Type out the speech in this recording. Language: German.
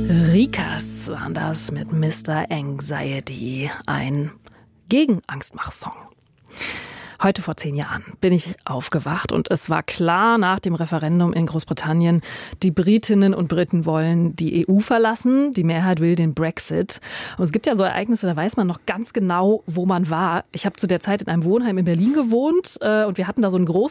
Rikas waren das mit Mr. Anxiety, ein Gegenangstmach-Song. Heute vor 10 Jahren bin ich aufgewacht und es war klar nach dem Referendum in Großbritannien, die Britinnen und Briten wollen die EU verlassen, die Mehrheit will den Brexit. Und es gibt ja so Ereignisse, da weiß man noch ganz genau, wo man war. Ich habe zu der Zeit in einem Wohnheim in Berlin gewohnt und wir hatten da so einen großen